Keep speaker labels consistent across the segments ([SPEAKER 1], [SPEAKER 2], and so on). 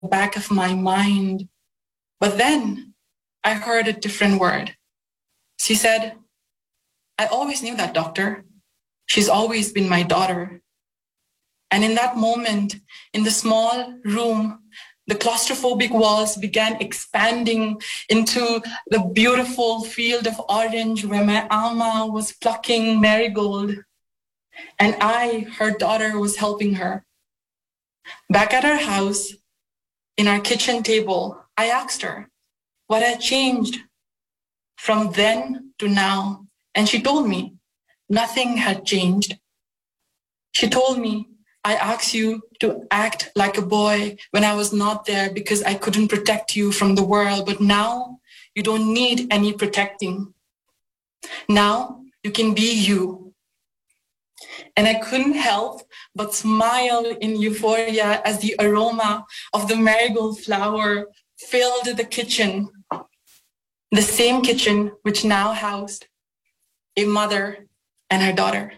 [SPEAKER 1] back of my mind. But then I heard a different word. She said, I always knew that, doctor. She's always been my daughter. And in that moment, in the small room, the claustrophobic walls began expanding into the beautiful field of orange where my Alma was plucking marigold. And I, her daughter, was helping her. Back at her house, in our kitchen table, I asked her what had changed from then to now. And she told me nothing had changed. She told me, I asked you to act like a boy when I was not there because I couldn't protect you from the world. But now you don't need any protecting. Now you can be you. And I couldn't help but smile in euphoria as the aroma of the marigold flower filled the kitchen. The same kitchen which now housed a mother and her daughter.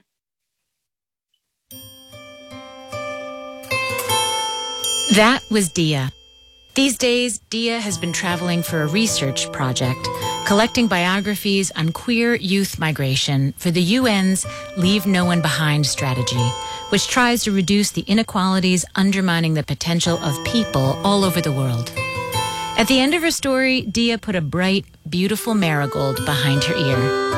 [SPEAKER 2] That was Dia. These days, Dia has been traveling for a research project, collecting biographies on queer youth migration for the UN's Leave No One Behind strategy, which tries to reduce the inequalities undermining the potential of people all over the world. At the end of her story, Dia put a bright, beautiful marigold behind her ear.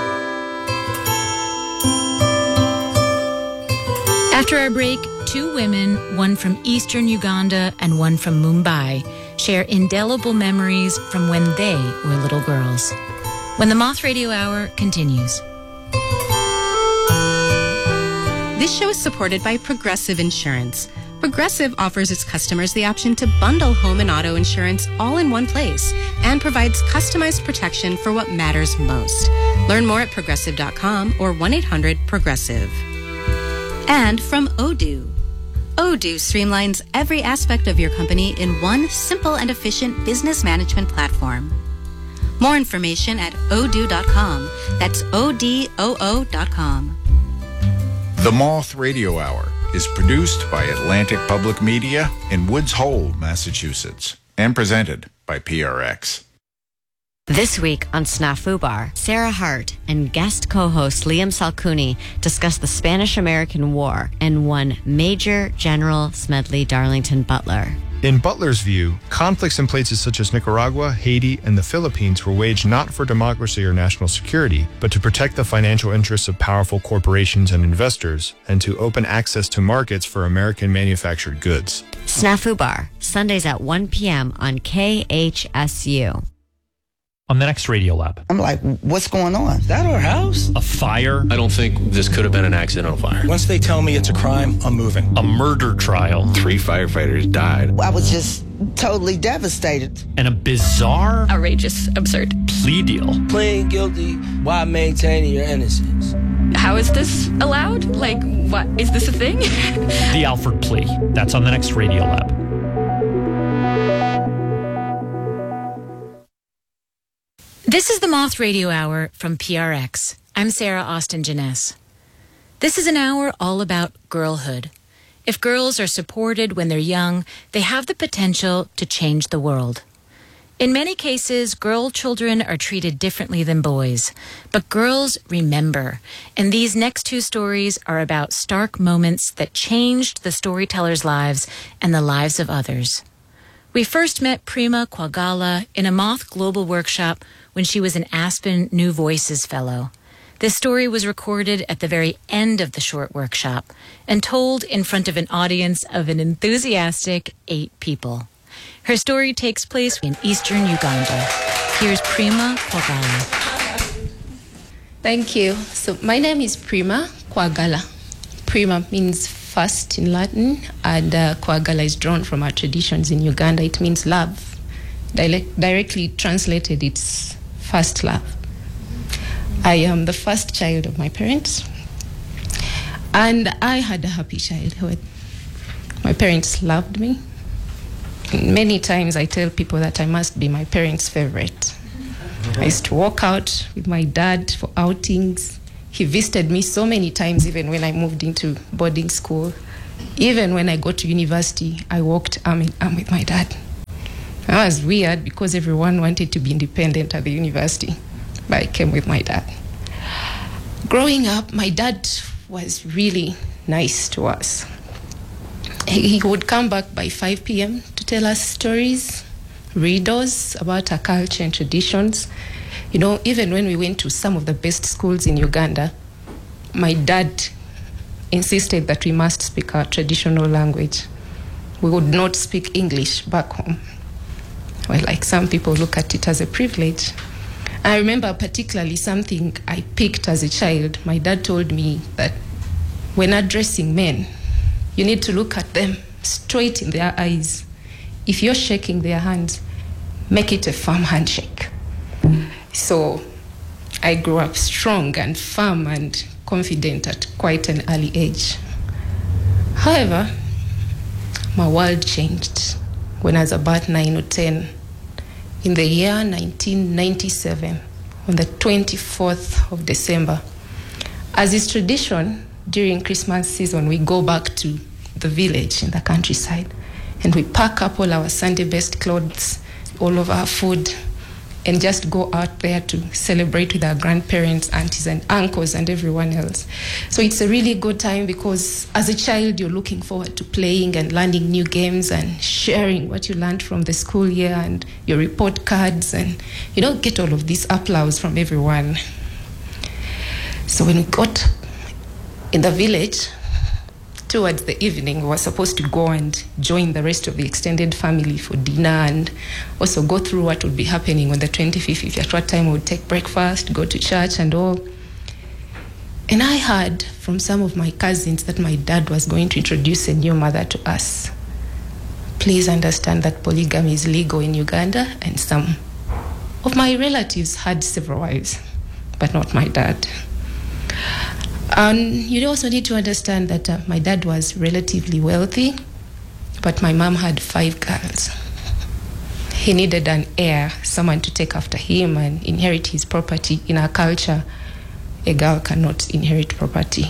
[SPEAKER 2] After our break, two women, one from eastern Uganda and one from Mumbai, share indelible memories from when they were little girls. When the Moth Radio Hour continues.
[SPEAKER 3] This show is supported by Progressive Insurance. Progressive offers its customers the option to bundle home and auto insurance all in one place and provides customized protection for what matters most. Learn more at progressive.com or 1-800-PROGRESSIVE. And from Odoo. Odoo streamlines every aspect of your company in one simple and efficient business management platform. More information at odoo.com. That's ODOO.com.
[SPEAKER 4] The Moth Radio Hour is produced by Atlantic Public Media in Woods Hole, Massachusetts, and presented by PRX.
[SPEAKER 5] This week on Snafu Bar, Sarah Hart and guest co-host Liam Salcuni discuss the Spanish-American War and one Major General Smedley Darlington Butler.
[SPEAKER 6] In Butler's view, conflicts in places such as Nicaragua, Haiti, and the Philippines were waged not for democracy or national security, but to protect the financial interests of powerful corporations and investors, and to open access to markets for American manufactured goods.
[SPEAKER 5] Snafu Bar, Sundays at 1 p.m. on KHSU.
[SPEAKER 7] On the next Radio Lab.
[SPEAKER 8] I'm like, what's going on? Is that our house?
[SPEAKER 7] A fire.
[SPEAKER 9] I don't think this could have been an accidental fire.
[SPEAKER 10] Once they tell me it's a crime, I'm moving.
[SPEAKER 7] A murder trial.
[SPEAKER 9] 3 firefighters died.
[SPEAKER 8] I was just totally devastated.
[SPEAKER 7] And a bizarre,
[SPEAKER 11] outrageous, absurd
[SPEAKER 7] plea deal.
[SPEAKER 12] Pleading guilty while maintaining your innocence.
[SPEAKER 11] How is this allowed? Like, what? Is this a thing?
[SPEAKER 7] The Alford plea. That's on the next Radio Lab.
[SPEAKER 2] This is the Moth Radio Hour from PRX. I'm Sarah Austin Jeunesse. This is an hour all about girlhood. If girls are supported when they're young, they have the potential to change the world. In many cases, girl children are treated differently than boys, but girls remember. And these next two stories are about stark moments that changed the storytellers' lives and the lives of others. We first met Prima Kwagala in a Moth Global workshop when she was an Aspen New Voices Fellow. This story was recorded at the very end of the short workshop and told in front of an audience of an enthusiastic 8 people. Her story takes place in eastern Uganda. Here's Prima Kwagala.
[SPEAKER 13] Thank you. So my name is Prima Kwagala. Prima means first in Latin, and Kwagala is drawn from our traditions in Uganda. It means love. Directly translated, it's first love. I am the first child of my parents, and I had a happy childhood. My parents loved me. Many times I tell people that I must be my parents' favorite. I used to walk out with my dad for outings. He visited me so many times, even when I moved into boarding school. Even when I got to university, I walked arm in arm with my dad. That was weird because everyone wanted to be independent at the university, but I came with my dad. Growing up, my dad was really nice to us. He would come back by 5 p.m. to tell us stories, riddles about our culture and traditions. You know, even when we went to some of the best schools in Uganda, my dad insisted that we must speak our traditional language. We would not speak English back home. Well, like some people look at it as a privilege. I remember particularly something I picked as a child. My dad told me that when addressing men, you need to look at them straight in their eyes. If you're shaking their hands, make it a firm handshake. So I grew up strong and firm and confident at quite an early age. However, my world changed when I was about 9 or 10. In the year 1997, on the 24th of December, as is tradition, during Christmas season, we go back to the village in the countryside and we pack up all our Sunday best clothes, all of our food, and just go out there to celebrate with our grandparents, aunties and uncles and everyone else. So it's a really good time because as a child, you're looking forward to playing and learning new games and sharing what you learned from the school year and your report cards and, you know, get all of this applause from everyone. So when we got in the village, towards the evening, we were supposed to go and join the rest of the extended family for dinner and also go through what would be happening on the 25th. At what time we would take breakfast, go to church and all. And I heard from some of my cousins that my dad was going to introduce a new mother to us. Please understand that polygamy is legal in Uganda, and some of my relatives had several wives, but not my dad. And you also need to understand that my dad was relatively wealthy, but my mom had 5 girls. He needed an heir, someone to take after him and inherit his property. In our culture, a girl cannot inherit property.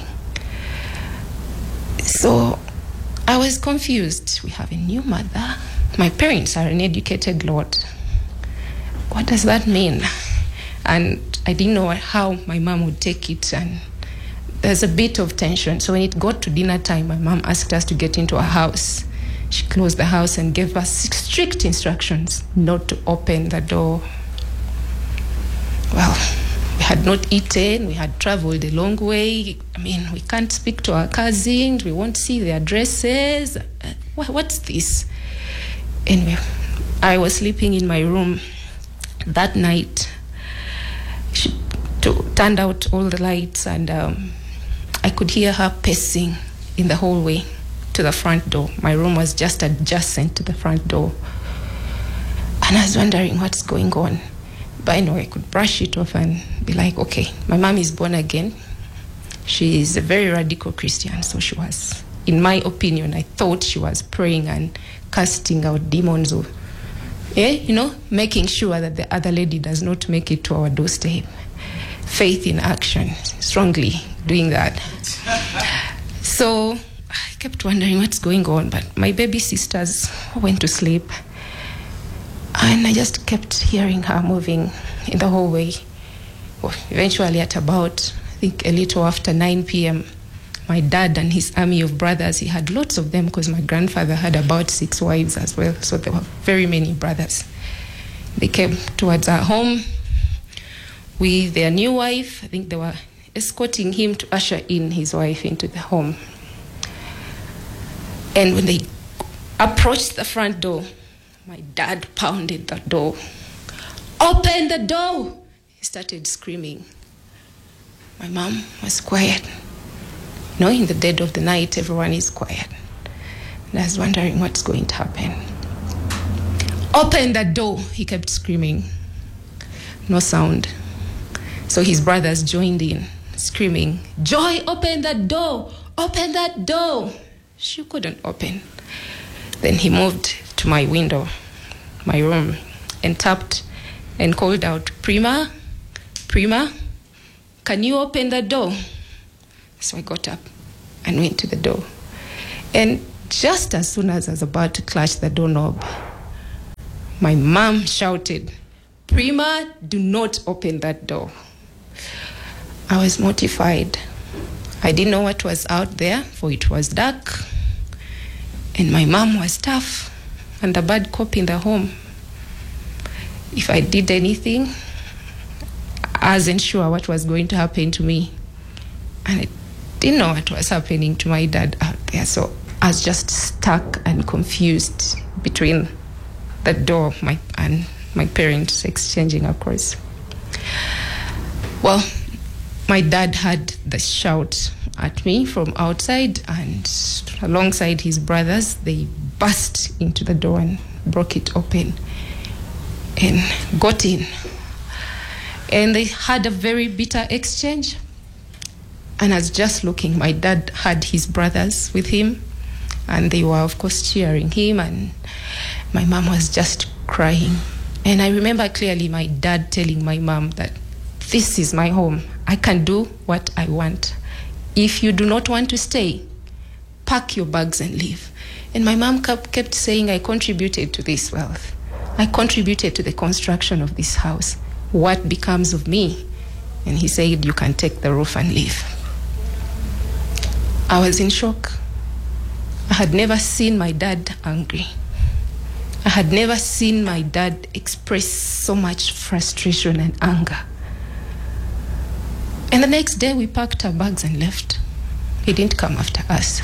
[SPEAKER 13] So I was confused. We have a new mother. My parents are an educated lot. What does that mean? And I didn't know how my mom would take it, and there's a bit of tension. So when it got to dinner time, my mom asked us to get into her house. She closed the house and gave us strict instructions not to open the door. Well, we had not eaten, we had traveled a long way. I mean, we can't speak to our cousins, we won't see their dresses. What's this? Anyway, I was sleeping in my room that night. She turned out all the lights and I could hear her pacing in the hallway to the front door. My room was just adjacent to the front door. And I was wondering what's going on. But anyway, I could brush it off and be like, okay, my mom is born again. She is a very radical Christian. So she was, in my opinion, I thought she was praying and casting out demons or, making sure that the other lady does not make it to our doorstep. Faith in action, strongly doing that. So I kept wondering what's going on, but my baby sisters went to sleep. And I just kept hearing her moving in the hallway. Well, eventually at about, I think a little after 9 p.m., my dad and his army of brothers, he had lots of them because my grandfather had about 6 wives as well. So there were very many brothers. They came towards our home with their new wife. I think they were escorting him to usher in his wife into the home. And when they approached the front door, my dad pounded the door. Open the door! He started screaming. My mom was quiet. In the dead of the night, everyone is quiet. And I was wondering what's going to happen. Open the door, he kept screaming. No sound. So his brothers joined in, screaming, Joy, open that door! Open that door! She couldn't open. Then he moved to my window, my room, and tapped and called out, Prima, Prima, can you open the door? So I got up and went to the door. And just as soon as I was about to clutch the doorknob, My mom shouted, "Prima, do not open that door." I was mortified. I didn't know what was out there, for it was dark. And my mom was tough and a bad cop in the home. If I did anything, I wasn't sure what was going to happen to me. And I didn't know what was happening to my dad out there. So I was just stuck and confused between the door and my parents exchanging a course. Well, my dad had the shout at me from outside, and alongside his brothers, they burst into the door and broke it open and got in. And they had a very bitter exchange. And I was just looking. My dad had his brothers with him, and they were, of course, cheering him, and my mom was just crying. And I remember clearly my dad telling my mom that this is my home. I can do what I want. If you do not want to stay, pack your bags and leave. And my mom kept saying, I contributed to this wealth. I contributed to the construction of this house. What becomes of me? And he said, you can take the roof and leave. I was in shock. I had never seen my dad angry. I had never seen my dad express so much frustration and anger. And the next day we packed our bags and left. He didn't come after us.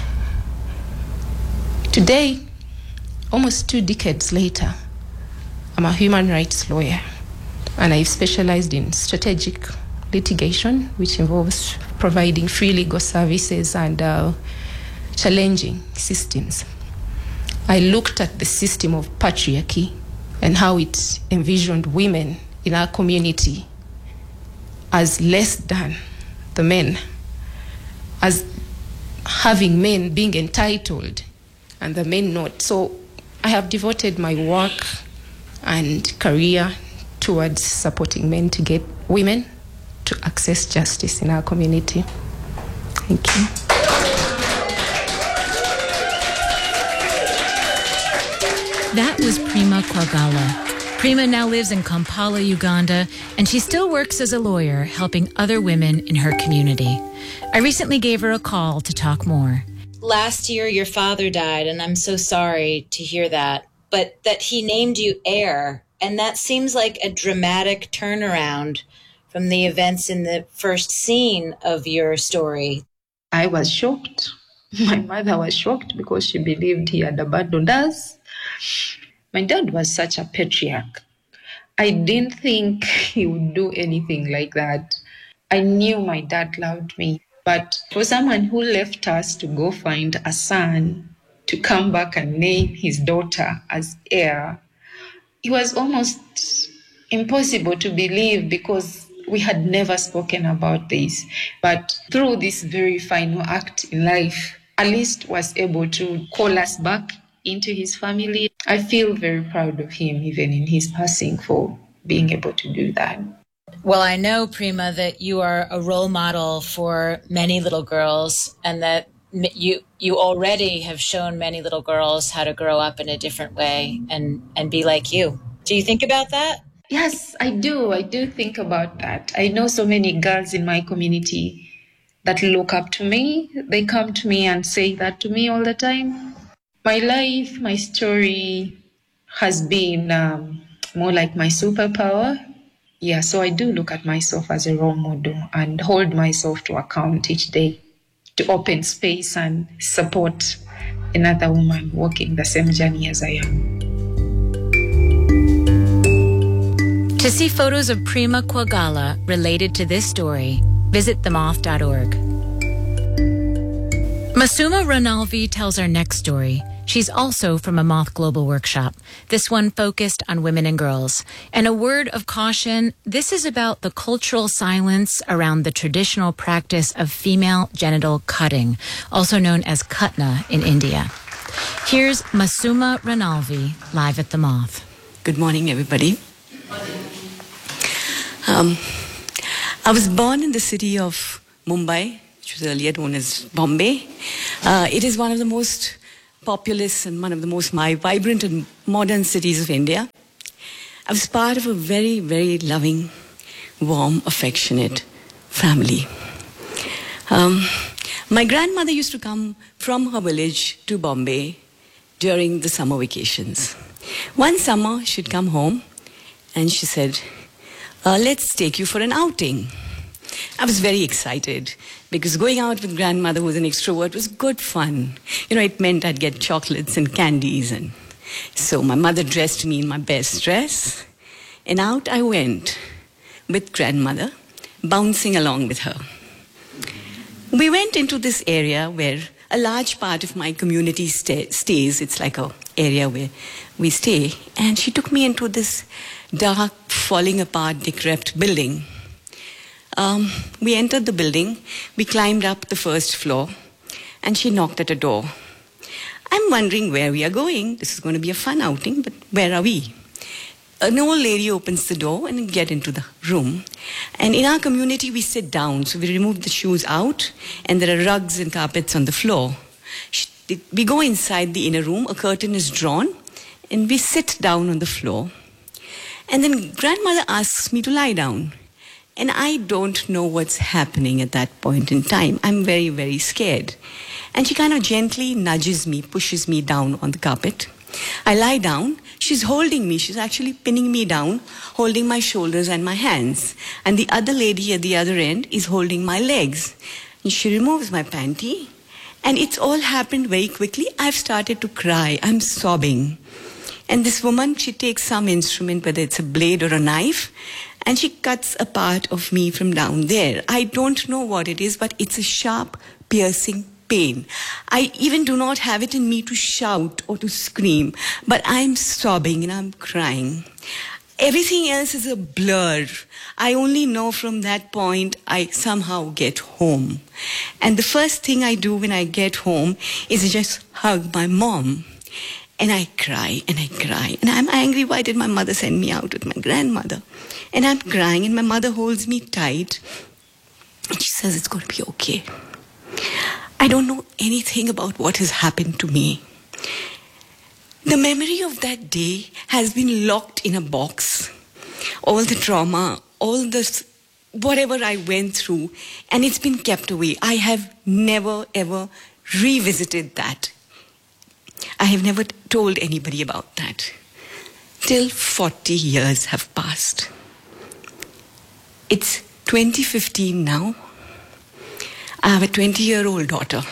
[SPEAKER 13] Today, almost 2 decades later, I'm a human rights lawyer, and I've specialized in strategic litigation, which involves providing free legal services and challenging systems. I looked at the system of patriarchy and how it envisioned women in our community as less than the men, as having men being entitled and the men not. So I have devoted my work and career towards supporting men to get women to access justice in our community. Thank you.
[SPEAKER 2] That was Prima Kwagala. Prima now lives in Kampala, Uganda, and she still works as a lawyer helping other women in her community. I recently gave her a call to talk more.
[SPEAKER 14] Last year, your father died, and I'm so sorry to hear that, but that he named you heir, and that seems like a dramatic turnaround from the events in the first scene of your story.
[SPEAKER 13] I was shocked. My mother was shocked because she believed he had abandoned us. My dad was such a patriarch. I didn't think he would do anything like that. I knew my dad loved me. But for someone who left us to go find a son, to come back and name his daughter as heir, it was almost impossible to believe because we had never spoken about this. But through this very final act in life, Alice was able to call us back into his family. I feel very proud of him, even in his passing, for being able to do that.
[SPEAKER 14] Well, I know, Prima, that you are a role model for many little girls, and that you already have shown many little girls how to grow up in a different way and be like you. Do you think about that?
[SPEAKER 13] Yes, I do. I do think about that. I know so many girls in my community that look up to me. They come to me and say that to me all the time. My life, my story has been more like my superpower. Yeah, so I do look at myself as a role model and hold myself to account each day to open space and support another woman walking the same journey as I am.
[SPEAKER 2] To see photos of Prima Kwagala related to this story, visit themoth.org. Masuma Ranalvi tells our next story. She's also from a Moth Global workshop, this one focused on women and girls. And a word of caution, this is about the cultural silence around the traditional practice of female genital cutting, also known as Khatna in India. Here's Masuma Ranalvi live at the Moth.
[SPEAKER 15] Good morning, everybody. I was born in the city of Mumbai, which was earlier known as Bombay. It is one of the most populous and one of the most vibrant and modern cities of India. I was part of a very, very loving, warm, affectionate family. My grandmother used to come from her village to Bombay during the summer vacations. One summer, she'd come home and she said, let's take you for an outing. I was very excited because going out with grandmother, who was an extrovert, was good fun. You know, it meant I'd get chocolates and candies. And so my mother dressed me in my best dress, and out I went with grandmother, bouncing along with her. We went into this area where a large part of my community stays. It's like an area where we stay. And she took me into this dark, falling apart, decrepit building. We entered the building, we climbed up the first floor, and she knocked at a door. I'm wondering where we are going. This is going to be a fun outing, but where are we? An old lady opens the door and we get into the room. And in our community, we sit down. So we remove the shoes out, and there are rugs and carpets on the floor. We go inside the inner room, a curtain is drawn, and we sit down on the floor. And then grandmother asks me to lie down. And I don't know what's happening at that point in time. I'm very, very scared. And she kind of gently nudges me, pushes me down on the carpet. I lie down. She's holding me. She's actually pinning me down, holding my shoulders and my hands. And the other lady at the other end is holding my legs. And she removes my panty. And it's all happened very quickly. I've started to cry. I'm sobbing. And this woman, she takes some instrument, whether it's a blade or a knife, and she cuts a part of me from down there. I don't know what it is, but it's a sharp, piercing pain. I even do not have it in me to shout or to scream, but I'm sobbing and I'm crying. Everything else is a blur. I only know from that point I somehow get home. And the first thing I do when I get home is I just hug my mom. And I cry and I cry. And I'm angry, why did my mother send me out with my grandmother? And I'm crying and my mother holds me tight. And she says, it's going to be okay. I don't know anything about what has happened to me. The memory of that day has been locked in a box. All the trauma, all this, whatever I went through, and it's been kept away. I have never, ever revisited that. I have never told anybody about that. Till 40 years have passed. It's 2015 now. I have a 20-year-old daughter.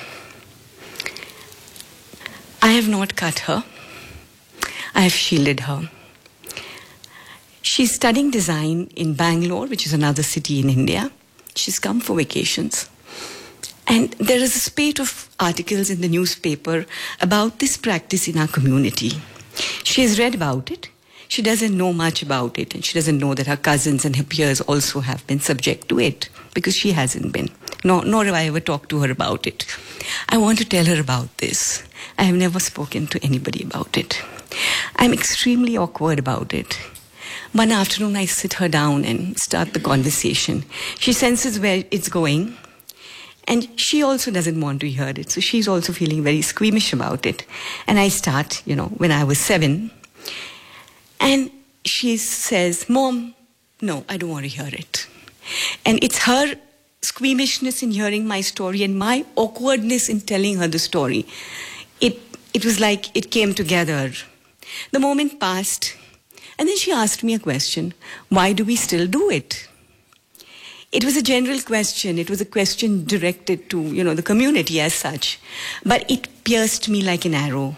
[SPEAKER 15] I have not cut her. I have shielded her. She's studying design in Bangalore, which is another city in India. She's come for vacations. And there is a spate of articles in the newspaper about this practice in our community. She has read about it. She doesn't know much about it. And she doesn't know that her cousins and her peers also have been subject to it, because she hasn't been. Nor have I ever talked to her about it. I want to tell her about this. I have never spoken to anybody about it. I'm extremely awkward about it. One afternoon, I sit her down and start the conversation. She senses where it's going. And she also doesn't want to hear it. So she's also feeling very squeamish about it. And I start, when I was 7. And she says, Mom, no, I don't want to hear it. And it's her squeamishness in hearing my story and my awkwardness in telling her the story. It was like it came together. The moment passed. And then she asked me a question. Why do we still do it? It was a general question. It was a question directed to, the community as such. But it pierced me like an arrow.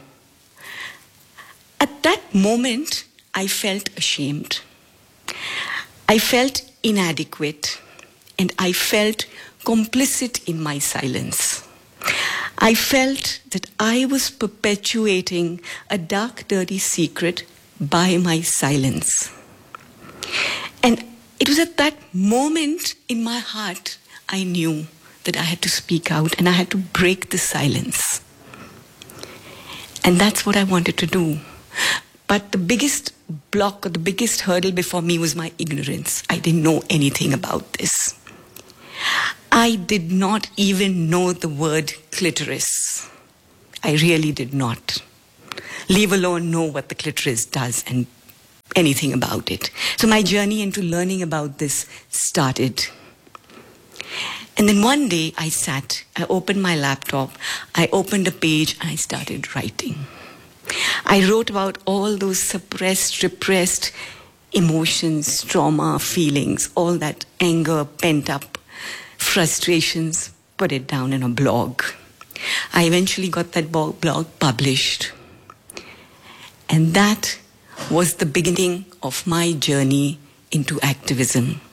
[SPEAKER 15] At that moment, I felt ashamed. I felt inadequate. And I felt complicit in my silence. I felt that I was perpetuating a dark, dirty secret by my silence. And it was at that moment in my heart I knew that I had to speak out and I had to break the silence. And that's what I wanted to do. But the biggest block or the biggest hurdle before me was my ignorance. I didn't know anything about this. I did not even know the word clitoris. I really did not. Leave alone know what the clitoris does and anything about it. So my journey into learning about this started. And then one day I opened my laptop, I opened a page, and I started writing. I wrote about all those suppressed, repressed emotions, trauma, feelings, all that anger, pent up frustrations, put it down in a blog. I eventually got that blog published. And that was the beginning of my journey into activism.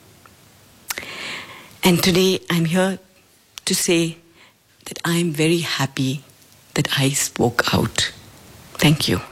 [SPEAKER 15] And today I'm here to say that I'm very happy that I spoke out. Thank you.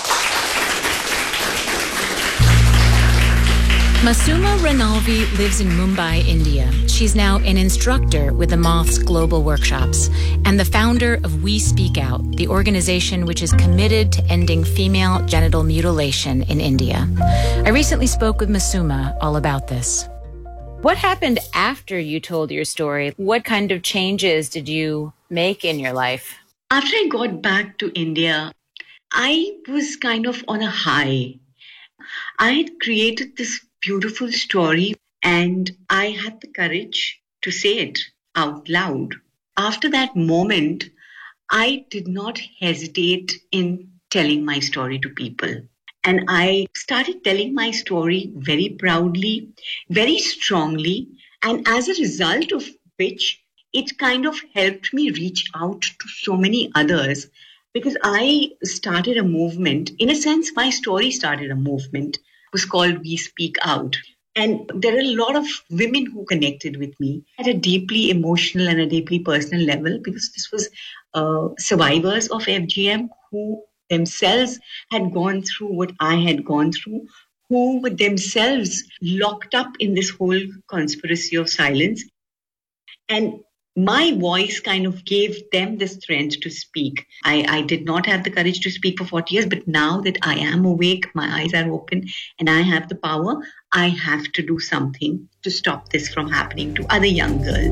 [SPEAKER 2] Masuma Ranalvi lives in Mumbai, India. She's now an instructor with the Moth's Global Workshops and the founder of We Speak Out, the organization which is committed to ending female genital mutilation in India. I recently spoke with Masuma all about this. What happened after you told your story? What kind of changes did you make in your life?
[SPEAKER 15] After I got back to India, I was kind of on a high. I had created this beautiful story and I had the courage to say it out loud. After that moment, I did not hesitate in telling my story to people. And I started telling my story very proudly, very strongly, and as a result of which, it kind of helped me reach out to so many others because I started a movement. In a sense, my story started a movement. It was called We Speak Out. And there are a lot of women who connected with me at a deeply emotional and a deeply personal level because this was survivors of FGM who themselves had gone through what I had gone through, who were themselves locked up in this whole conspiracy of silence. And my voice kind of gave them the strength to speak. I did not have the courage to speak for 40 years, but now that I am awake, my eyes are open, and I have the power, I have to do something to stop this from happening to other young girls.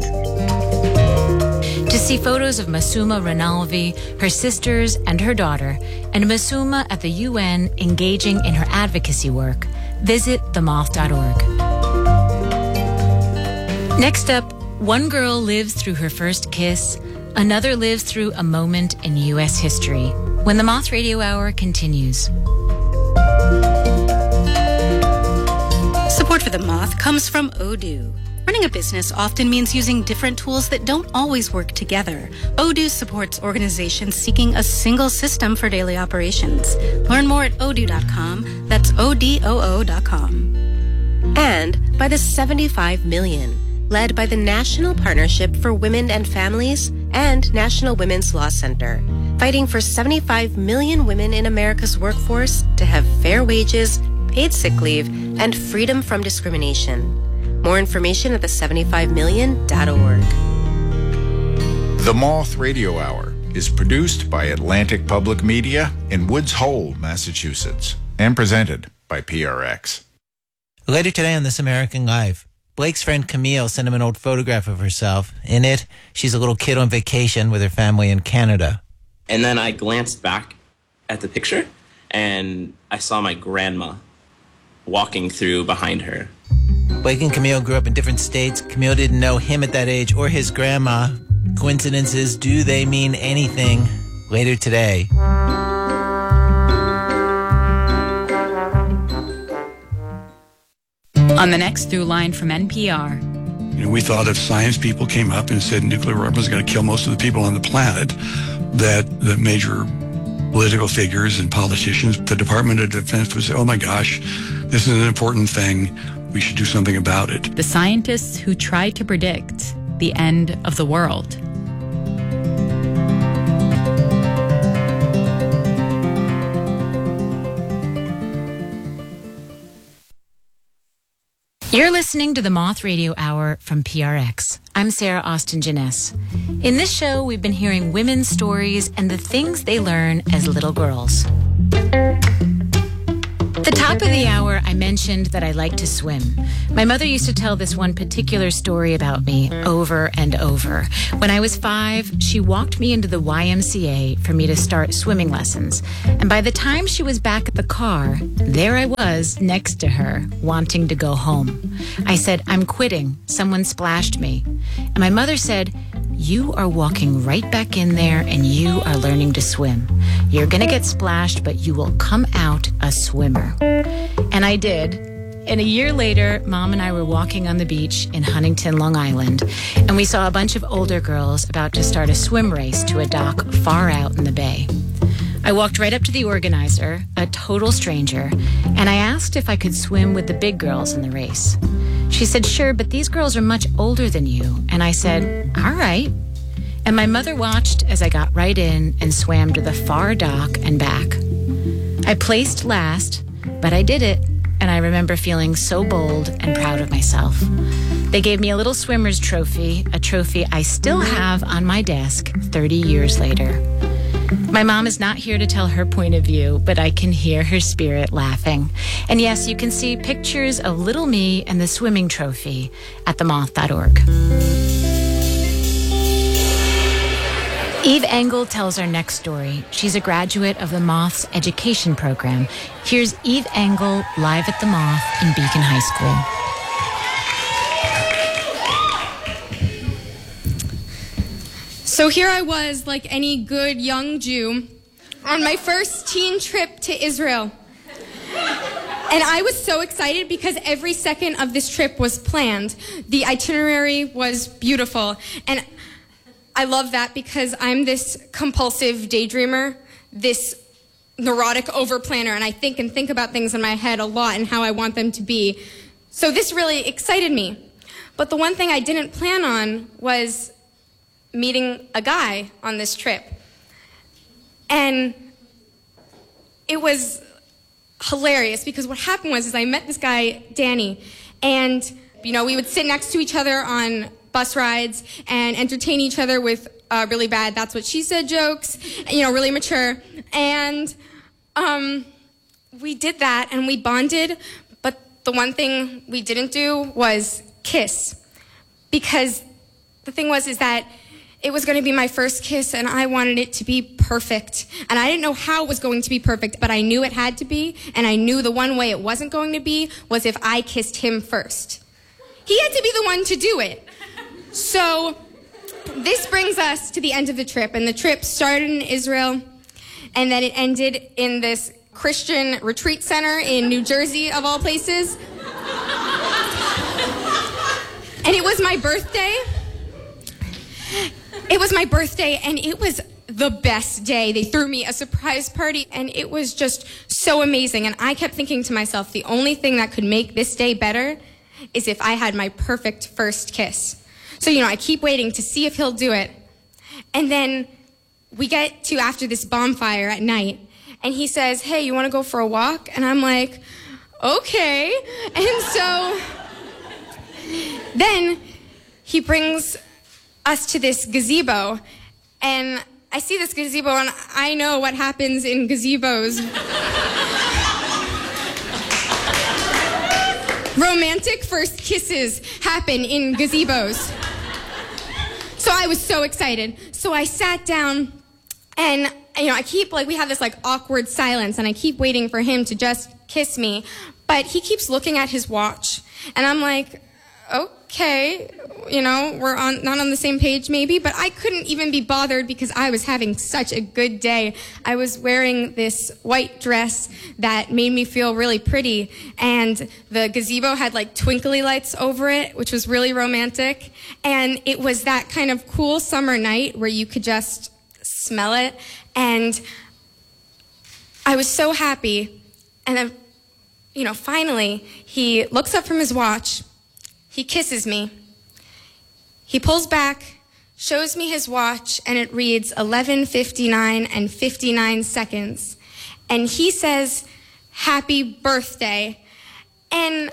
[SPEAKER 2] To see photos of Masuma Ranalvi, her sisters, and her daughter, and Masuma at the UN engaging in her advocacy work, visit themoth.org. Next up, one girl lives through her first kiss, another lives through a moment in U.S. history. When the Moth Radio Hour continues.
[SPEAKER 3] Support for The Moth comes from Odoo. Running a business often means using different tools that don't always work together. Odoo supports organizations seeking a single system for daily operations. Learn more at odoo.com. That's ODOO.com. And by the 75 Million, led by the National Partnership for Women and Families and National Women's Law Center, fighting for 75 million women in America's workforce to have fair wages, paid sick leave, and freedom from discrimination. More information at the75million.org.
[SPEAKER 4] The Moth Radio Hour is produced by Atlantic Public Media in Woods Hole, Massachusetts, and presented by PRX.
[SPEAKER 16] Later today on This American Life, Blake's friend Camille sent him an old photograph of herself. In it, she's a little kid on vacation with her family in Canada.
[SPEAKER 17] And then I glanced back at the picture, and I saw my grandma walking through behind her.
[SPEAKER 16] Blake and Camille grew up in different states. Camille didn't know him at that age or his grandma. Coincidences, do they mean anything? Later today.
[SPEAKER 18] On the next Through Line from NPR.
[SPEAKER 19] We thought if science people came up and said nuclear weapons are going to kill most of the people on the planet, that the major political figures and politicians, the Department of Defense would say, oh my gosh, this is an important thing. We should do something about it.
[SPEAKER 18] The scientists who tried to predict the end of the world.
[SPEAKER 2] You're listening to the Moth Radio Hour from PRX. I'm Sarah Austin Jeunesse. In this show, we've been hearing women's stories and the things they learn as little girls. At the top of the hour, I mentioned that I like to swim. My mother used to tell this one particular story about me over and over. When I was 5, she walked me into the YMCA for me to start swimming lessons. And by the time she was back at the car, there I was next to her, wanting to go home. I said, "I'm quitting. Someone splashed me." And my mother said, "You are walking right back in there and you are learning to swim. You're going to get splashed, but you will come out a swimmer." And I did. And a year later, Mom and I were walking on the beach in Huntington, Long Island, and we saw a bunch of older girls about to start a swim race to a dock far out in the bay. I walked right up to the organizer, a total stranger, and I asked if I could swim with the big girls in the race. She said, "Sure, but these girls are much older than you." And I said, "All right." And my mother watched as I got right in and swam to the far dock and back. I placed last, but I did it, and I remember feeling so bold and proud of myself. They gave me a little swimmer's trophy, a trophy I still have on my desk 30 years later. My mom is not here to tell her point of view, but I can hear her spirit laughing. And yes, you can see pictures of little me and the swimming trophy at themoth.org. Eve Engel tells our next story. She's a graduate of the Moth's education program. Here's Eve Engel live at the Moth in Beacon High School.
[SPEAKER 20] So here I was, like any good young Jew, on my first teen trip to Israel. And I was so excited because every second of this trip was planned. The itinerary was beautiful. And I love that because I'm this compulsive daydreamer, this neurotic overplanner, and I think about things in my head a lot and how I want them to be. So this really excited me. But the one thing I didn't plan on was meeting a guy on this trip. And it was hilarious because what happened was I met this guy, Danny, and we would sit next to each other on bus rides and entertain each other with really bad "that's what she said" jokes, really mature. And we did that and we bonded, but the one thing we didn't do was kiss. Because the thing was that it was going to be my first kiss and I wanted it to be perfect. And I didn't know how it was going to be perfect, but I knew it had to be. And I knew the one way it wasn't going to be was if I kissed him first. He had to be the one to do it. So this brings us to the end of the trip. And the trip started in Israel, and then it ended in this Christian retreat center in New Jersey, of all places. And it was my birthday. It was my birthday, and it was the best day. They threw me a surprise party, and it was just so amazing. And I kept thinking to myself, the only thing that could make this day better is if I had my perfect first kiss. So, I keep waiting to see if he'll do it. And then we get to after this bonfire at night, and he says, "Hey, you want to go for a walk?" And I'm like, "Okay." And so then he brings us to this gazebo, and I see this gazebo, and I know what happens in gazebos. Romantic first kisses happen in gazebos. So I was so excited. So I sat down, and I keep we have this awkward silence, and I keep waiting for him to just kiss me, but he keeps looking at his watch, and I'm like, okay, we're not on the same page maybe, but I couldn't even be bothered because I was having such a good day. I was wearing this white dress that made me feel really pretty, and the gazebo had twinkly lights over it, which was really romantic, and it was that kind of cool summer night where you could just smell it, and I was so happy. And then, finally, he looks up from his watch. He kisses me. He pulls back, shows me his watch, and it reads 11:59 and 59 seconds. And he says, "Happy birthday." And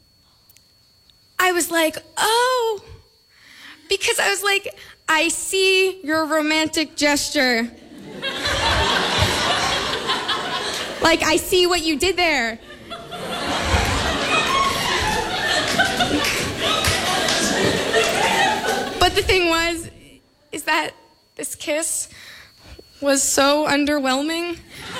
[SPEAKER 20] I was like, oh, because I was like, I see your romantic gesture. I see what you did there. that this kiss was so underwhelming.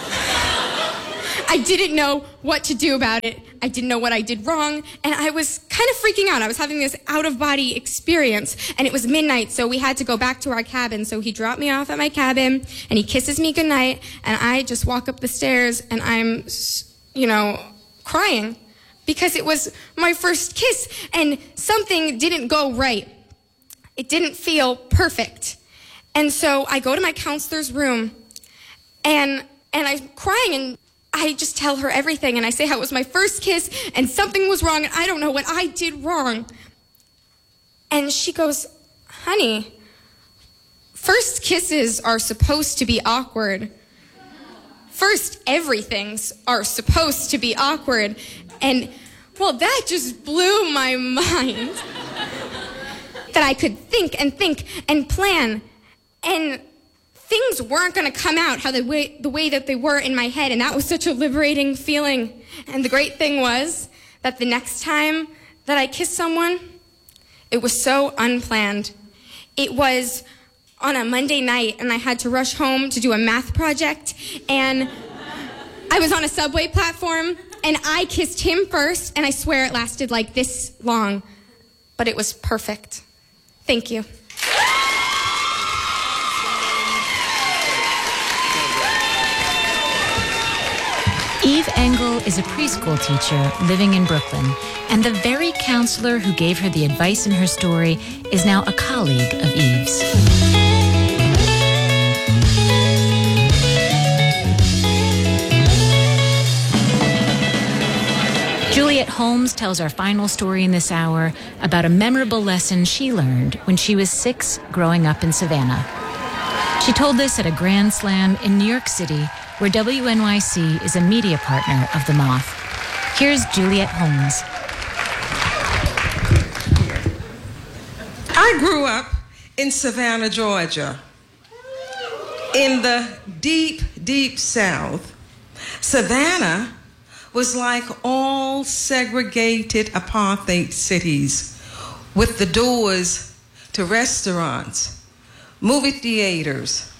[SPEAKER 20] I didn't know what to do about it. I didn't know what I did wrong, and I was kind of freaking out. I was having this out-of-body experience, and it was midnight, so we had to go back to our cabin. So he dropped me off at my cabin, and he kisses me goodnight, and I just walk up the stairs, and I'm, crying because it was my first kiss, and something didn't go right. It didn't feel perfect. And so I go to my counselor's room, and I'm crying, and I just tell her everything, and I say how it was my first kiss, and something was wrong, and I don't know what I did wrong. And she goes, honey, first kisses are supposed to be awkward. First everythings are supposed to be awkward. And, well, that just blew my mind. That I could think and plan, and things weren't going to come out the way that they were in my head, and that was such a liberating feeling. And the great thing was that the next time that I kissed someone, it was so unplanned. It was on a Monday night, and I had to rush home to do a math project, and I was on a subway platform, and I kissed him first, and I swear it lasted like this long, but it was perfect. Thank you.
[SPEAKER 2] Eve Engel is a preschool teacher living in Brooklyn, and the very counselor who gave her the advice in her story is now a colleague of Eve's. Juliet Holmes tells our final story in this hour about a memorable lesson she learned when she was 6 growing up in Savannah. She told this at a Grand Slam in New York City, where WNYC is a media partner of The Moth. Here's Juliet Holmes.
[SPEAKER 21] I grew up in Savannah, Georgia, in the deep, deep South. Savannah was like all segregated apartheid cities with the doors to restaurants, movie theaters,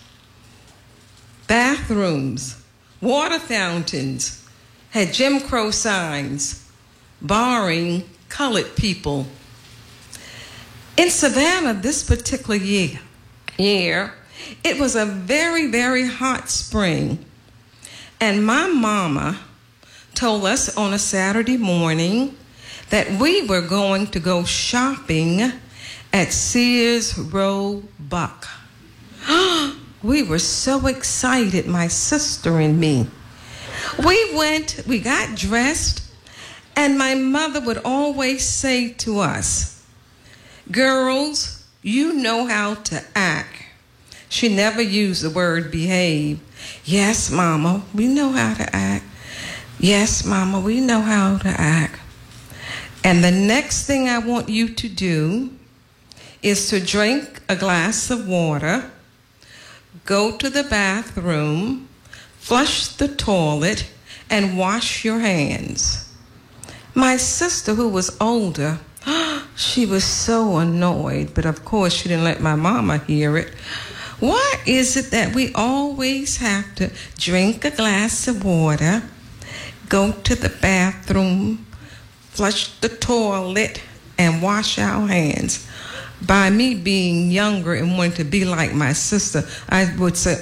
[SPEAKER 21] bathrooms, water fountains, had Jim Crow signs barring colored people. In Savannah this particular year, it was a very, very hot spring, and my mama told us on a Saturday morning that we were going to go shopping at Sears Roebuck. We were so excited, my sister and me. We got dressed, and my mother would always say to us, girls, you know how to act. She never used the word behave. Yes, Mama, we know how to act. Yes, Mama, we know how to act. And the next thing I want you to do is to drink a glass of water, go to the bathroom, flush the toilet, and wash your hands. My sister, who was older, she was so annoyed, but of course she didn't let my mama hear it. Why is it that we always have to drink a glass of water, go to the bathroom, flush the toilet, and wash our hands? By me being younger and wanting to be like my sister, I would say,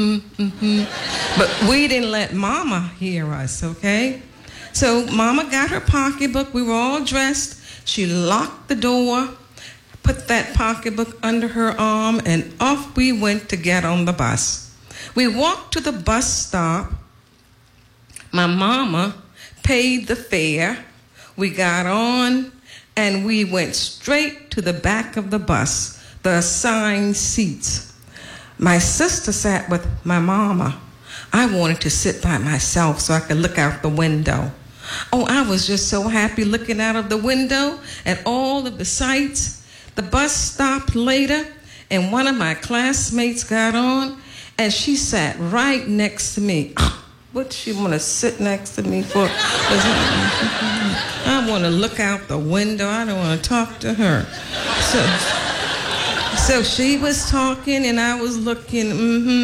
[SPEAKER 21] But we didn't let Mama hear us, okay? So Mama got her pocketbook. We were all dressed. She locked the door, put that pocketbook under her arm, and off we went to get on the bus. We walked to the bus stop. My mama paid the fare. We got on, and we went straight to the back of the bus, the assigned seats. My sister sat with my mama. I wanted to sit by myself so I could look out the window. Oh, I was just so happy looking out of the window at all of the sights. The bus stopped later, and one of my classmates got on, and she sat right next to me. What she want to sit next to me for? I want to look out the window. I don't want to talk to her. So she was talking and I was looking,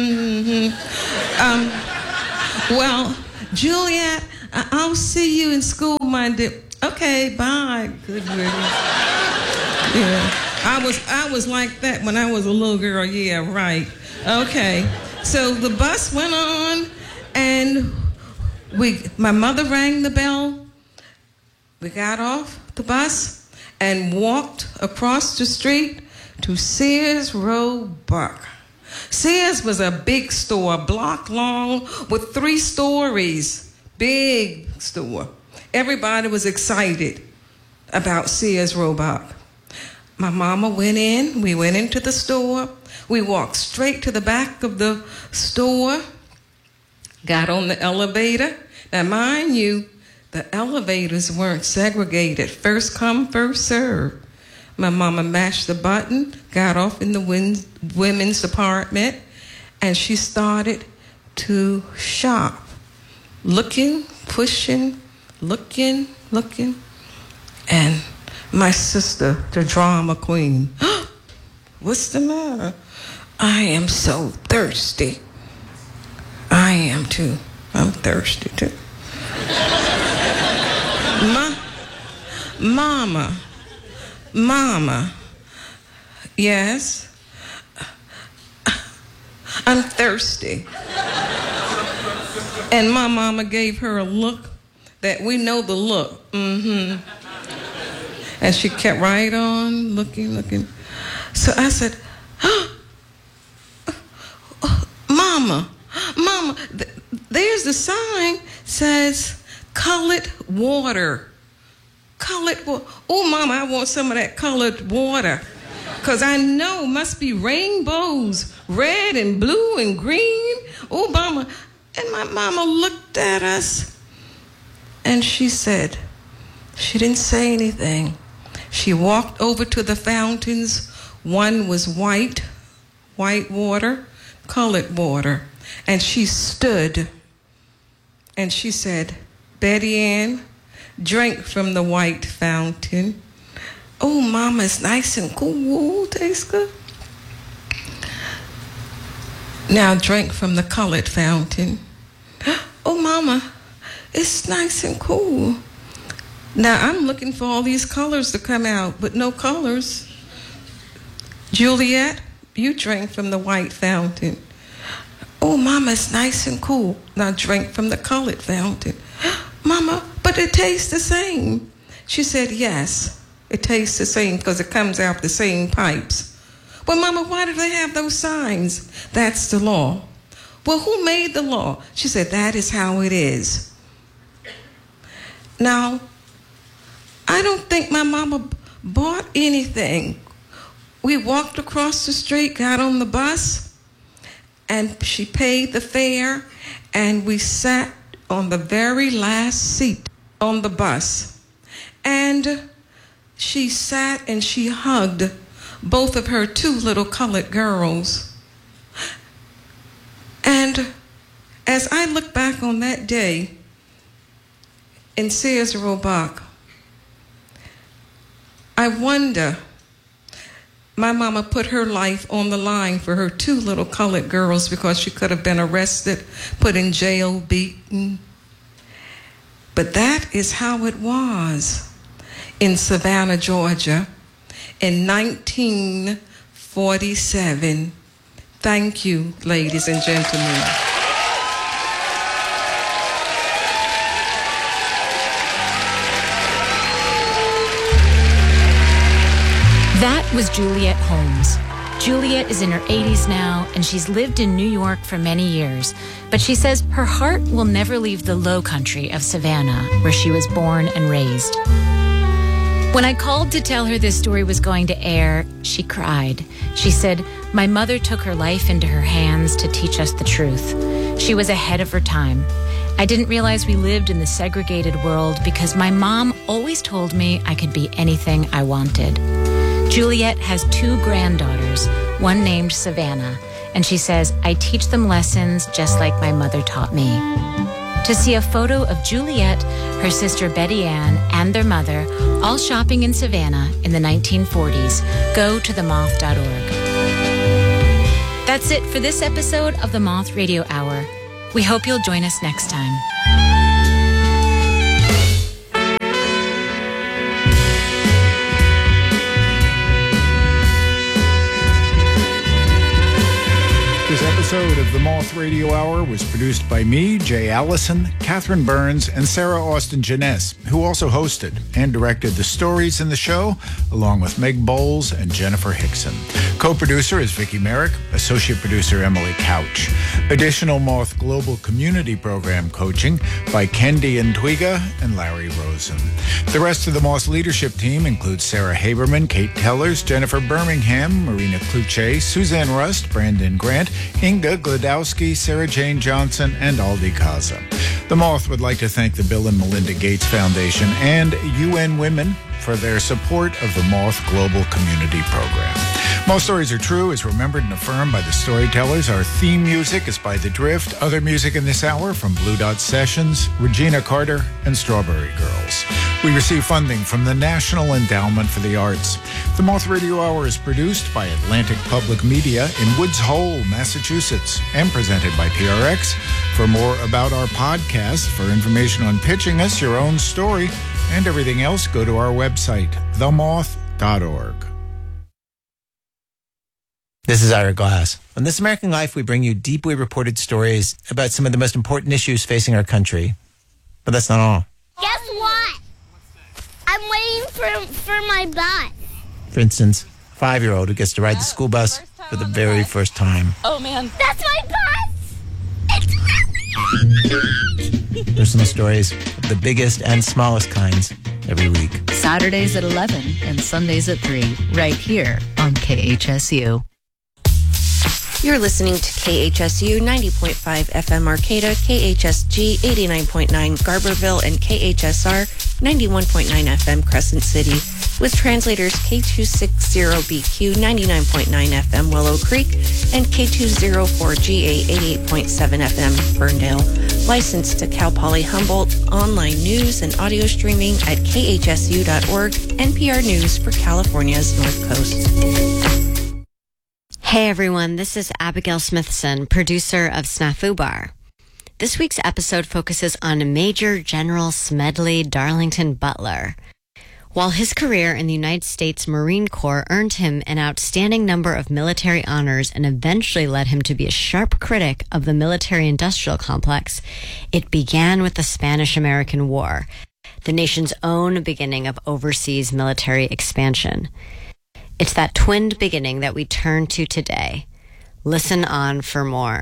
[SPEAKER 21] well, Juliet, I'll see you in school, my dear. Okay, bye. Good riddance. Yeah, I was like that when I was a little girl. Yeah, right. Okay. So the bus went on, and my mother rang the bell. We got off the bus and walked across the street to Sears Roebuck. Sears was a big store, a block long with 3 stories. Big store. Everybody was excited about Sears Roebuck. My mama went in. We went into the store. We walked straight to the back of the store, got on the elevator. Now, mind you, the elevators weren't segregated. First come, first serve. My mama mashed the button, got off in the women's department, and she started to shop. Looking, pushing, looking. And my sister, the drama queen, what's the matter? I am so thirsty. I am too. I'm thirsty too. Mama, yes? I'm thirsty. And my mama gave her a look that we know the look. And she kept right on looking. So I said, Mama, there's the sign says colored water. Colored water. Oh, Mama, I want some of that colored water. Because I know must be rainbows, red and blue and green. Oh, Mama. And my mama looked at us and she said, she didn't say anything. She walked over to the fountains. One was white water, colored water. And she stood and she said, Betty Ann, drink from the white fountain. Oh, Mama, it's nice and cool. Tastes good. Now drink from the colored fountain. Oh, Mama, it's nice and cool. Now I'm looking for all these colors to come out, but no colors. Juliet, you drink from the white fountain. Oh, Mama, it's nice and cool. Now drink from the colored fountain. Mama, but it tastes the same. She said, yes, it tastes the same because it comes out the same pipes. Well, Mama, why do they have those signs? That's the law. Well, who made the law? She said, that is how it is. Now, I don't think my mama bought anything. We walked across the street, got on the bus, and she paid the fare, and we sat on the very last seat on the bus. And she sat and she hugged both of her 2 little colored girls. And as I look back on that day in Sears Roebuck, I wonder, my mama put her life on the line for her 2 little colored girls because she could have been arrested, put in jail, beaten. But that is how it was in Savannah, Georgia in 1947. Thank you, ladies and gentlemen.
[SPEAKER 2] That was Juliet Holmes. Juliet is in her 80s now, and she's lived in New York for many years. But she says her heart will never leave the low country of Savannah, where she was born and raised. When I called to tell her this story was going to air, she cried. She said, my mother took her life into her hands to teach us the truth. She was ahead of her time. I didn't realize we lived in the segregated world because my mom always told me I could be anything I wanted. Juliet has 2 granddaughters, one named Savannah, and she says, I teach them lessons just like my mother taught me. To see a photo of Juliet, her sister Betty Ann, and their mother all shopping in Savannah in the 1940s, go to themoth.org. That's it for this episode of the Moth Radio Hour. We hope you'll join us next time.
[SPEAKER 4] This episode of the Moth Radio Hour was produced by me, Jay Allison, Catherine Burns, and Sarah Austin Jeunesse, who also hosted and directed the stories in the show, along with Meg Bowles and Jennifer Hickson. Co-producer is Vicki Merrick, associate producer Emily Couch. Additional Moth Global Community Program coaching by Kendi Ntwiga and Larry Rosen. The rest of the Moth leadership team includes Sarah Haberman, Kate Tellers, Jennifer Birmingham, Marina Kluche, Suzanne Rust, Brandon Grant, Inga Glodowski, Sarah Jane Johnson, and Aldi Kaza. The Moth would like to thank the Bill and Melinda Gates Foundation and UN Women for their support of the Moth Global Community Program. Most Stories Are True is remembered and affirmed by the storytellers. Our theme music is by The Drift. Other music in this hour from Blue Dot Sessions, Regina Carter, and Strawberry Girls. We receive funding from the National Endowment for the Arts. The Moth Radio Hour is produced by Atlantic Public Media in Woods Hole, Massachusetts, and presented by PRX. For more about our podcast, for information on pitching us your own story, and everything else, go to our website, themoth.org.
[SPEAKER 16] This is Ira Glass. On This American Life, we bring you deeply reported stories about some of the most important issues facing our country. But that's not all.
[SPEAKER 1] Guess what? I'm waiting for my bus.
[SPEAKER 16] For instance, a 5-year-old who gets to ride the school bus for the very first time.
[SPEAKER 1] Oh, man. That's my bus! It's really big!
[SPEAKER 16] Personal stories of the biggest and smallest kinds every week.
[SPEAKER 22] Saturdays at 11 and Sundays at 3, right here on KHSU.
[SPEAKER 23] You're listening to KHSU 90.5 FM Arcata, KHSG 89.9 Garberville, and KHSR 91.9 FM Crescent City, with translators K260BQ 99.9 FM Willow Creek and K204GA 88.7 FM Ferndale. Licensed to Cal Poly Humboldt, online news and audio streaming at khsu.org, NPR News for California's North Coast.
[SPEAKER 5] Hey everyone, this is Abigail Smithson, producer of Snafu Bar. This week's episode focuses on Major General Smedley Darlington Butler. While his career in the United States Marine Corps earned him an outstanding number of military honors and eventually led him to be a sharp critic of the military-industrial complex, it began with the Spanish-American War, the nation's own beginning of overseas military expansion. It's that twinned beginning that we turn to today. Listen on for more.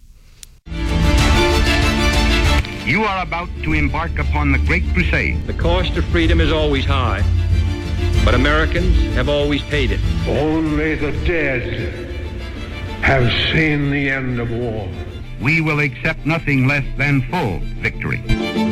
[SPEAKER 24] You are about to embark upon the Great Crusade.
[SPEAKER 25] The cost of freedom is always high, but Americans have always paid it.
[SPEAKER 26] Only the dead have seen the end of war.
[SPEAKER 24] We will accept nothing less than full victory.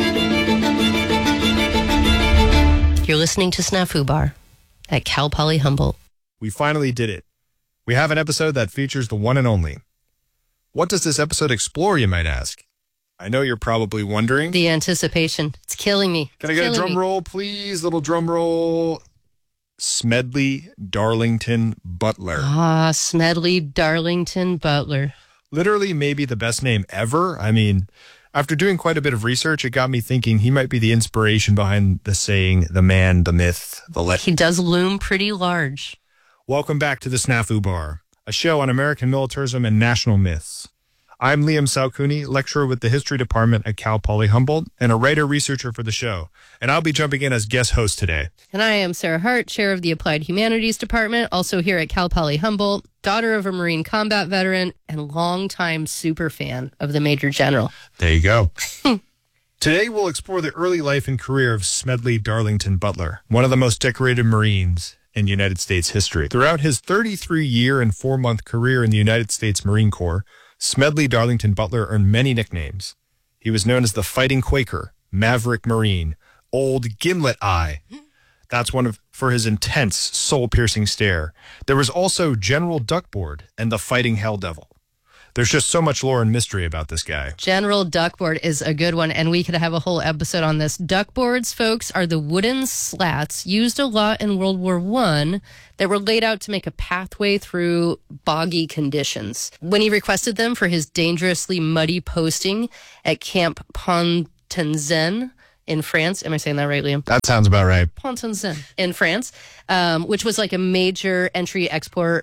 [SPEAKER 23] You're listening to Snafu Bar at Cal Poly Humboldt.
[SPEAKER 6] We finally did it. We have an episode that features the one and only. What does this episode explore, you might ask? I know you're probably wondering.
[SPEAKER 23] The anticipation. It's killing me.
[SPEAKER 6] Can I get a drum roll, please? Little drum roll. Smedley Darlington Butler.
[SPEAKER 23] Ah, Smedley Darlington Butler.
[SPEAKER 6] Literally maybe the best name ever. I mean, after doing quite a bit of research, it got me thinking he might be the inspiration behind the saying, the man, the myth, the legend.
[SPEAKER 23] He does loom pretty large.
[SPEAKER 6] Welcome back to the Snafu Bar, a show on American militarism and national myths. I'm Liam Salcuni, lecturer with the History Department at Cal Poly Humboldt and a writer-researcher for the show, and I'll be jumping in as guest host today.
[SPEAKER 23] And I am Sarah Hart, chair of the Applied Humanities Department, also here at Cal Poly Humboldt, daughter of a Marine combat veteran, and longtime super fan of the Major General.
[SPEAKER 6] There you go. Today, we'll explore the early life and career of Smedley Darlington Butler, one of the most decorated Marines in United States history. Throughout his 33-year and 4-month career in the United States Marine Corps, Smedley Darlington Butler earned many nicknames. He was known as the Fighting Quaker, Maverick Marine, Old Gimlet Eye. That's for his intense, soul-piercing stare. There was also General Duckboard and the Fighting Hell Devil. There's just so much lore and mystery about this guy.
[SPEAKER 7] General Duckboard is a good one, and we could have a whole episode on this. Duckboards, folks, are the wooden slats used a lot in World War I that were laid out to make a pathway through boggy conditions. When he requested them for his dangerously muddy posting at Camp Pontenzen in France. Am I saying that right, Liam?
[SPEAKER 6] That sounds about right.
[SPEAKER 7] Pontenzen in France, which was like a major entry-export,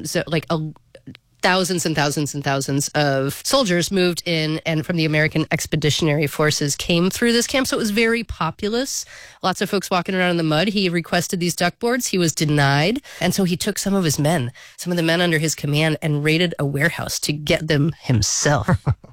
[SPEAKER 7] thousands and thousands and thousands of soldiers moved in and from the American Expeditionary Forces came through this camp. So it was very populous. Lots of folks walking around in the mud. He requested these duckboards. He was denied. And so he took some of the men under his command, and raided a warehouse to get them himself.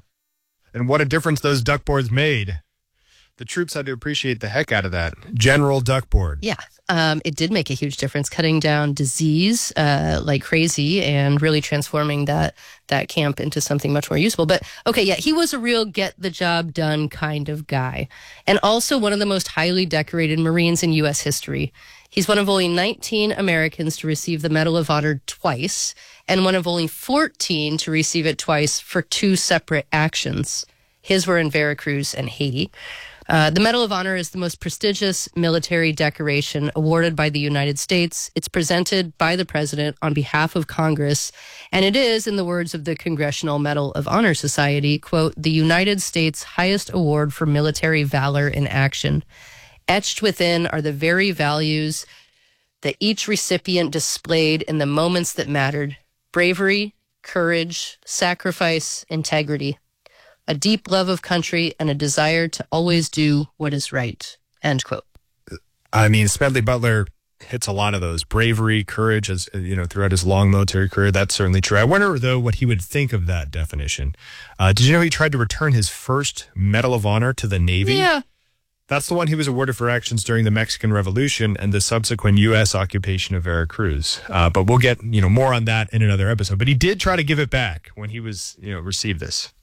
[SPEAKER 6] And what a difference those duckboards made. The troops had to appreciate the heck out of that. General Duckboard.
[SPEAKER 7] Yeah, it did make a huge difference, cutting down disease like crazy and really transforming that camp into something much more useful. But okay, yeah, he was a real get the job done kind of guy. And also one of the most highly decorated Marines in U.S. history. He's one of only 19 Americans to receive the Medal of Honor twice, and one of only 14 to receive it twice for 2 separate actions. His were in Veracruz and Haiti. The Medal of Honor is the most prestigious military decoration awarded by the United States. It's presented by the president on behalf of Congress, and it is, in the words of the Congressional Medal of Honor Society, quote, the United States' highest award for military valor in action. Etched within are the very values that each recipient displayed in the moments that mattered: bravery, courage, sacrifice, integrity. A deep love of country, and a desire to always do what is right. End quote.
[SPEAKER 6] I mean, Smedley Butler hits a lot of those. Bravery, courage, as you know, throughout his long military career. That's certainly true. I wonder, though, what he would think of that definition. Did you know he tried to return his first Medal of Honor to the Navy?
[SPEAKER 7] Yeah.
[SPEAKER 6] That's the one he was awarded for actions during the Mexican Revolution and the subsequent U.S. occupation of Veracruz. But we'll get, more on that in another episode. But he did try to give it back when he was, received this.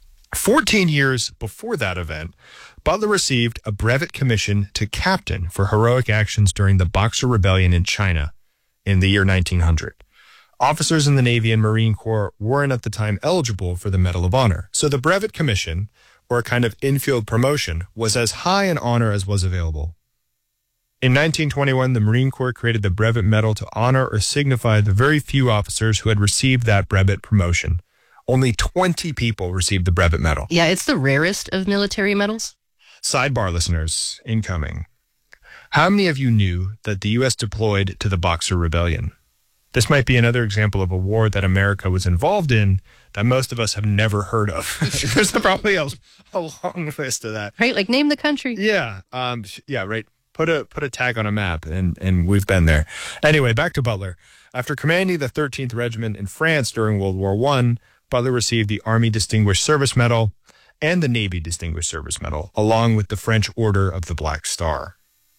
[SPEAKER 6] 14 years before that event, Butler received a brevet commission to captain for heroic actions during the Boxer Rebellion in China in the year 1900. Officers in the Navy and Marine Corps weren't at the time eligible for the Medal of Honor, so the brevet commission, or a kind of infield promotion, was as high an honor as was available. In 1921, the Marine Corps created the Brevet Medal to honor or signify the very few officers who had received that brevet promotion. Only 20 people received the Brevet Medal.
[SPEAKER 7] Yeah, it's the rarest of military medals.
[SPEAKER 6] Sidebar listeners, incoming. How many of you knew that the U.S. deployed to the Boxer Rebellion? This might be another example of a war that America was involved in that most of us have never heard of. There's probably a long list of that.
[SPEAKER 7] Right, like name the country.
[SPEAKER 6] Yeah, right. Put a tag on a map, and we've been there. Anyway, back to Butler. After commanding the 13th Regiment in France during World War I, Butler received the Army Distinguished Service Medal and the Navy Distinguished Service Medal, along with the French Order of the Black Star.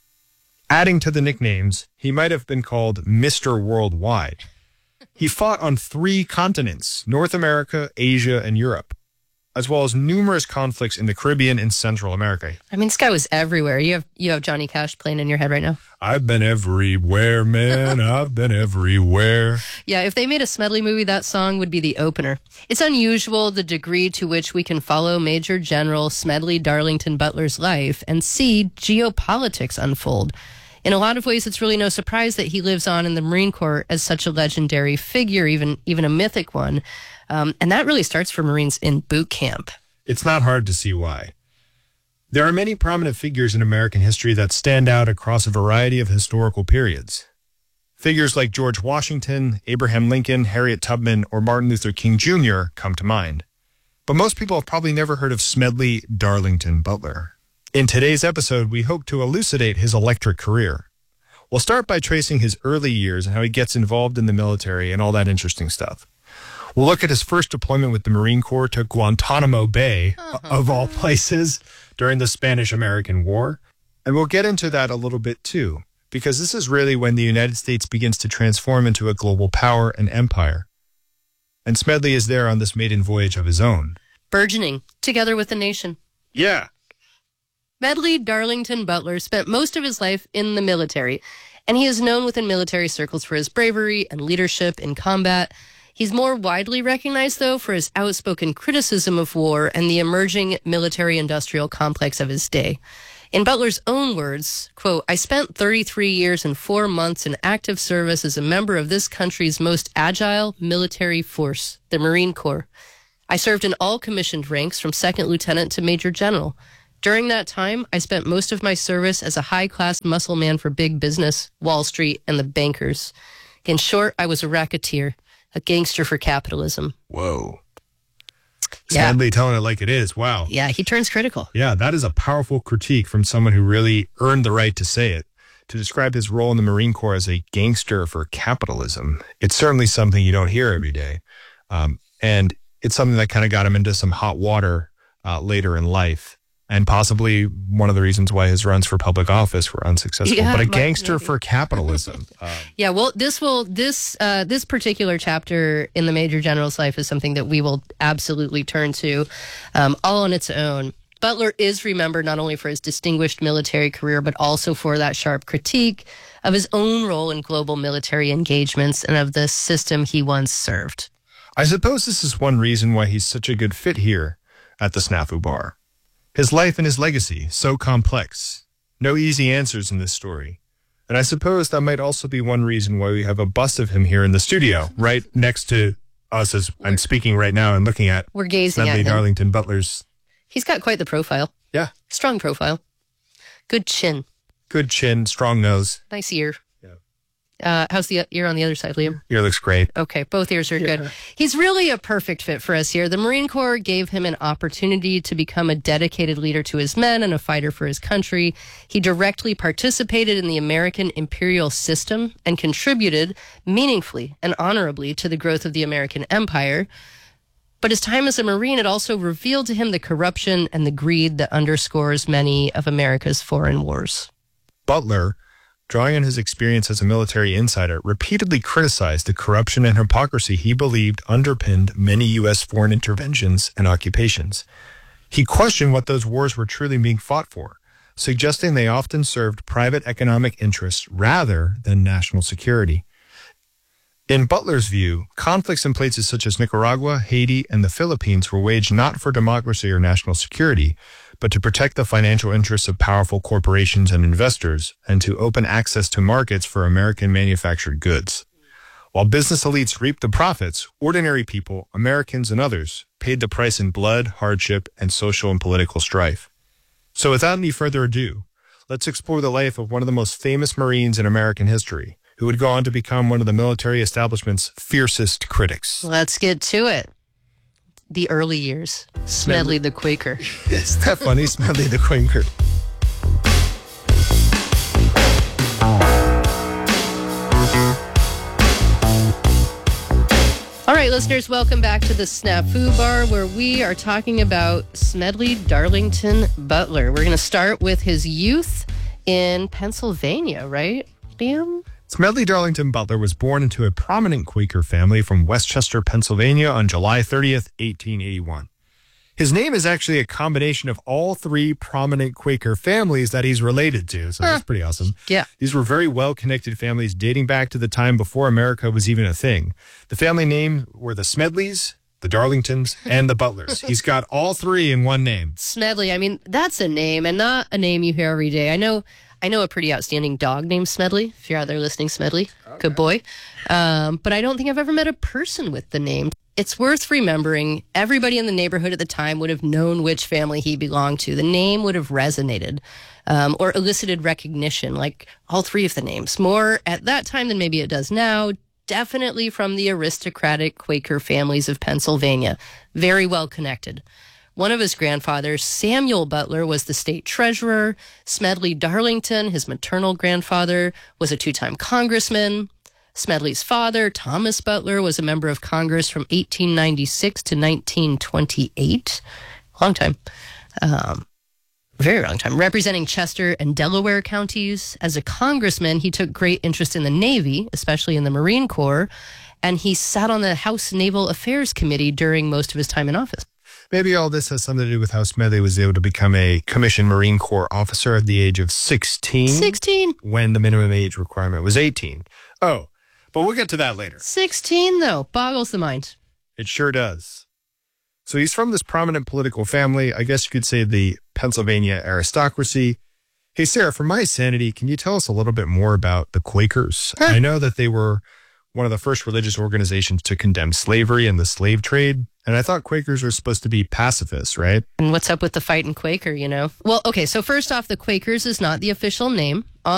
[SPEAKER 6] Adding to the nicknames, he might have been called Mr. Worldwide. He fought on 3 continents, North America, Asia, and Europe, as well as numerous conflicts in the Caribbean and Central America.
[SPEAKER 7] I mean, this guy was everywhere. You have Johnny Cash playing in your head right now.
[SPEAKER 6] I've been everywhere, man. I've been everywhere.
[SPEAKER 7] Yeah, if they made a Smedley movie, that song would be the opener. It's unusual the degree to which we can follow Major General Smedley Darlington Butler's life and see geopolitics unfold. In a lot of ways, it's really no surprise that he lives on in the Marine Corps as such a legendary figure, even a mythic one. And that really starts for Marines in boot camp.
[SPEAKER 6] It's not hard to see why. There are many prominent figures in American history that stand out across a variety of historical periods. Figures like George Washington, Abraham Lincoln, Harriet Tubman, or Martin Luther King Jr. come to mind. But most people have probably never heard of Smedley Darlington Butler. In today's episode, we hope to elucidate his electric career. We'll start by tracing his early years and how he gets involved in the military and all that interesting stuff. We'll look at his first deployment with the Marine Corps to Guantanamo Bay, of all places, during the Spanish-American War. And we'll get into that a little bit too, because this is really when the United States begins to transform into a global power and empire. And Smedley is there on this maiden voyage of his own.
[SPEAKER 7] Burgeoning, together with the nation.
[SPEAKER 6] Yeah.
[SPEAKER 7] Smedley Darlington Butler spent most of his life in the military, and he is known within military circles for his bravery and leadership in combat. He's more widely recognized, though, for his outspoken criticism of war and the emerging military-industrial complex of his day. In Butler's own words, quote, "I spent 33 years and 4 months in active service as a member of this country's most agile military force, the Marine Corps. I served in all commissioned ranks from second lieutenant to major general. During that time, I spent most of my service as a high-class muscle man for big business, Wall Street, and the bankers. In short, I was a racketeer, a gangster for capitalism."
[SPEAKER 6] Whoa.
[SPEAKER 7] Yeah.
[SPEAKER 6] Smedley telling it like it is. Wow.
[SPEAKER 7] Yeah, he turns critical.
[SPEAKER 6] Yeah, that is a powerful critique from someone who really earned the right to say it. To describe his role in the Marine Corps as a gangster for capitalism, it's certainly something you don't hear every day. And it's something that kind of got him into some hot water later in life. And possibly one of the reasons why his runs for public office were unsuccessful.
[SPEAKER 7] Yeah,
[SPEAKER 6] but a gangster for capitalism.
[SPEAKER 7] Yeah, well, this particular chapter in the Major General's life is something that we will absolutely turn to all on its own. Butler is remembered not only for his distinguished military career, but also for that sharp critique of his own role in global military engagements and of the system he once served.
[SPEAKER 6] I suppose this is one reason why he's such a good fit here at the Snafu Bar. His life and his legacy, so complex. No easy answers in this story. And I suppose that might also be one reason why we have a bust of him here in the studio, right next to us as I'm speaking right now and looking at
[SPEAKER 7] We're gazing
[SPEAKER 6] Smedley
[SPEAKER 7] at him.
[SPEAKER 6] Darlington Butler's.
[SPEAKER 7] He's got quite the profile.
[SPEAKER 6] Yeah.
[SPEAKER 7] Strong profile. Good chin.
[SPEAKER 6] Good chin, strong nose.
[SPEAKER 7] Nice ear. How's the ear on the other side, Liam?
[SPEAKER 6] Ear looks great.
[SPEAKER 7] Okay, both ears are good. He's really a perfect fit for us here. The Marine Corps gave him an opportunity to become a dedicated leader to his men and a fighter for his country. He directly participated in the American imperial system and contributed meaningfully and honorably to the growth of the American empire. But his time as a Marine, it also revealed to him the corruption and the greed that underscores many of America's foreign wars.
[SPEAKER 6] Butler, drawing on his experience as a military insider, repeatedly criticized the corruption and hypocrisy he believed underpinned many U.S. foreign interventions and occupations. He questioned what those wars were truly being fought for, suggesting they often served private economic interests rather than national security. In Butler's view, conflicts in places such as Nicaragua, Haiti, and the Philippines were waged not for democracy or national security, but to protect the financial interests of powerful corporations and investors, and to open access to markets for American manufactured goods. While business elites reaped the profits, ordinary people, Americans and others, paid the price in blood, hardship, and social and political strife. So without any further ado, let's explore the life of one of the most famous Marines in American history, who would go on to become one of the military establishment's fiercest critics.
[SPEAKER 7] Let's get to it. The early years. Smedley the Quaker.
[SPEAKER 6] Isn't that funny? Smedley the Quaker.
[SPEAKER 7] All right, listeners, welcome back to the Snafu Bar, where we are talking about Smedley Darlington Butler. We're going to start with his youth in Pennsylvania, right, Liam?
[SPEAKER 6] Smedley Darlington Butler was born into a prominent Quaker family from Westchester, Pennsylvania on July 30th, 1881. His name is actually a combination of all three prominent Quaker families that he's related to, so that's pretty awesome.
[SPEAKER 7] Yeah.
[SPEAKER 6] These were very well-connected families dating back to the time before America was even a thing. The family name were the Smedleys, the Darlingtons, and the Butlers. He's got all three in one name.
[SPEAKER 7] Smedley, I mean, that's a name and not a name you hear every day. I know a pretty outstanding dog named Smedley. If you're out there listening, Smedley, good boy. But I don't think I've ever met a person with the name. It's worth remembering everybody in the neighborhood at the time would have known which family he belonged to. The name would have resonated or elicited recognition, like all three of the names. More at that time than maybe it does now. Definitely from the aristocratic Quaker families of Pennsylvania. Very well connected. One of his grandfathers, Samuel Butler, was the state treasurer. Smedley Darlington, his maternal grandfather, was a two-time congressman. Smedley's father, Thomas Butler, was a member of Congress from 1896 to 1928. Long time. Very long time. Representing Chester and Delaware counties. As a congressman, he took great interest in the Navy, especially in the Marine Corps, and he sat on the House Naval Affairs Committee during most of his time in office.
[SPEAKER 6] Maybe all this has something to do with how Smedley was able to become a commissioned Marine Corps officer at the age of 16.
[SPEAKER 7] 16?
[SPEAKER 6] When the minimum age requirement was 18. Oh, But we'll get to that later.
[SPEAKER 7] 16, though, boggles the mind.
[SPEAKER 6] It sure does. So he's from this prominent political family. I guess you could say the Pennsylvania aristocracy. Hey, Sarah, for my sanity, can you tell us a little bit more about the Quakers? I know that they were one of the first religious organizations to condemn slavery and the slave trade. And I thought Quakers were supposed to be pacifists, right?
[SPEAKER 7] And what's up with the fighting Quaker, you know? Well, okay, so first off, the Quakers is not the official name.